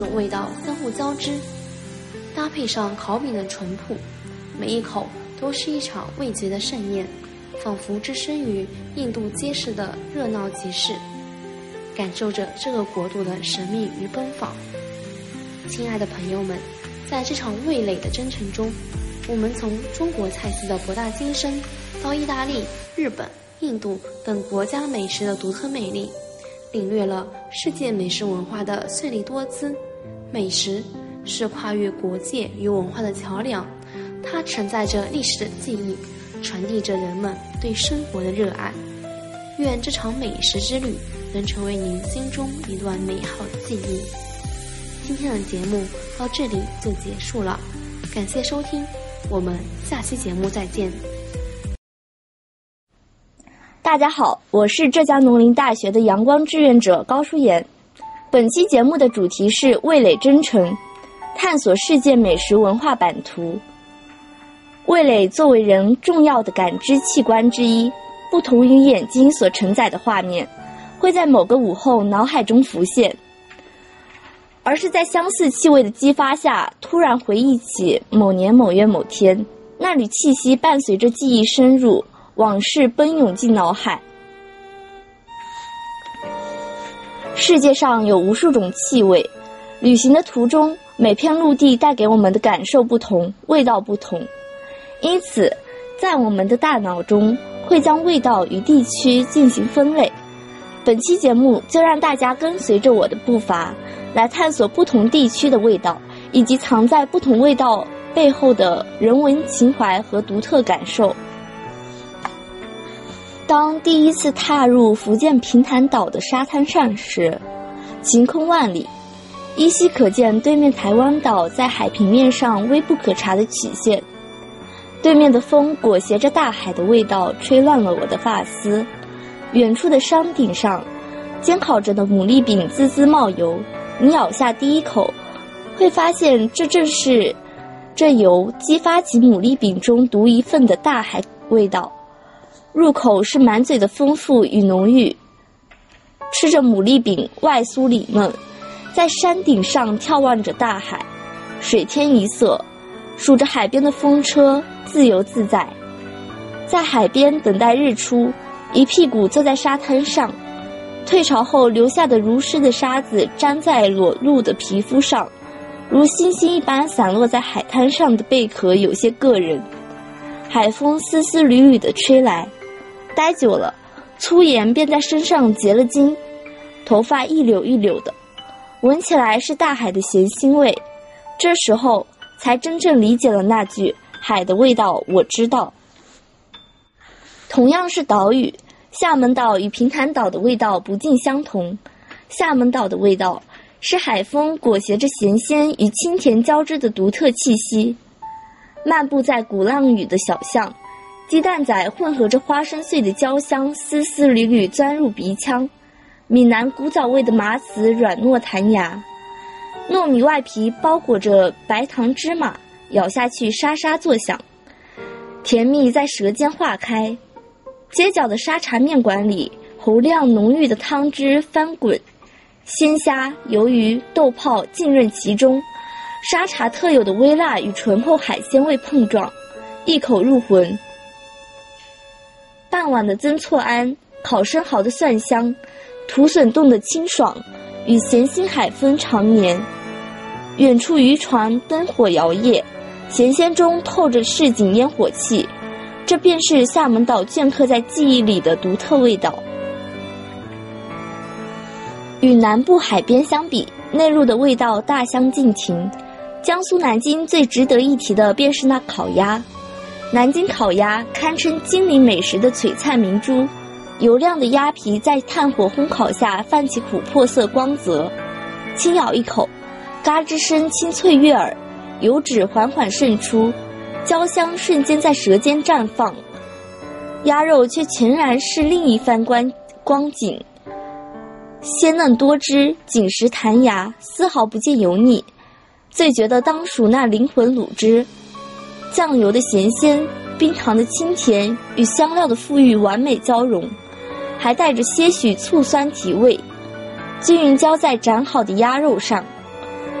种味道相互交织，搭配上烤饼的淳朴，每一口都是一场味觉的盛宴，仿佛置身于印度街市的热闹集市，感受着这个国度的神秘与奔放。亲爱的朋友们，在这场味蕾的征程中，我们从中国菜系的博大精深，到意大利、日本、印度等国家美食的独特魅力，领略了世界美食文化的绚丽多姿。美食是跨越国界与文化的桥梁，它承载着历史的记忆，传递着人们对生活的热爱。愿这场美食之旅能成为您心中一段美好的记忆。今天的节目到这里就结束了，感谢收听，我们下期节目再见。 大家好，我是浙江农林大学的阳光志愿者高淑妍。本期节目的主题是味蕾征程，探索世界美食文化版图。味蕾作为人重要的感知器官之一，不同于眼睛所承载的画面，会在某个午后脑海中浮现，而是在相似气味的激发下，突然回忆起某年某月某天，那缕气息伴随着记忆深入，往事奔涌进脑海。世界上有无数种气味，旅行的途中，每片陆地带给我们的感受不同，味道不同，因此在我们的大脑中会将味道与地区进行分类。本期节目就让大家跟随着我的步伐，来探索不同地区的味道，以及藏在不同味道背后的人文情怀和独特感受。当第一次踏入福建平潭岛的沙滩上时，晴空万里，依稀可见对面台湾岛在海平面上微不可察的曲线。对面的风裹挟着大海的味道，吹乱了我的发丝。远处的山顶上，煎烤着的牡蛎饼滋滋冒油，你咬下第一口，会发现这正是这油激发起牡蛎饼中独一份的大海味道。入口是满嘴的丰富与浓郁，吃着牡蛎饼外酥里嫩，在山顶上眺望着大海，水天一色，数着海边的风车，自由自在。在海边等待日出，一屁股坐在沙滩上，退潮后留下的如湿的沙子粘在裸露的皮肤上，如星星一般散落在海滩上的贝壳有些硌人。海风丝丝缕缕地吹来，待久了，粗盐便在身上结了晶，头发一绺一绺的，闻起来是大海的咸腥味。这时候才真正理解了那句海的味道我知道。同样是岛屿，厦门岛与平潭岛的味道不尽相同。厦门岛的味道是海风裹挟着咸鲜与清甜交织的独特气息。漫步在鼓浪屿的小巷，鸡蛋仔混合着花生碎的焦香丝丝缕缕钻入鼻腔，闽南古早味的麻糍软糯弹牙，糯米外皮包裹着白糖芝麻，咬下去沙沙作响，甜蜜在舌尖化开。街角的沙茶面馆里，洪亮浓郁的汤汁翻滚，鲜虾、鱿鱼、豆泡浸润其中，沙茶特有的微辣与醇厚海鲜味碰撞，一口入魂。傍晚的曾厝垵，烤生蚝的蒜香，土笋冻的清爽，与咸腥海风长绵。远处渔船灯火摇曳，咸鲜中透着市井烟火气，这便是厦门岛镌刻在记忆里的独特味道。与南部海边相比，内陆的味道大相径庭。江苏南京最值得一提的便是那烤鸭。南京烤鸭堪称金陵美食的璀璨明珠，油亮的鸭皮在炭火烘烤下泛起琥珀色光泽，轻咬一口，嘎吱声清脆悦耳，油脂缓缓渗出，焦香瞬间在舌尖绽放，鸭肉却全然是另一番光景，鲜嫩多汁，紧实弹牙，丝毫不见油腻。最觉得当属那灵魂卤汁，酱油的咸鲜，冰糖的清甜与香料的馥郁完美交融，还带着些许醋酸提味，均匀浇在斩好的鸭肉上，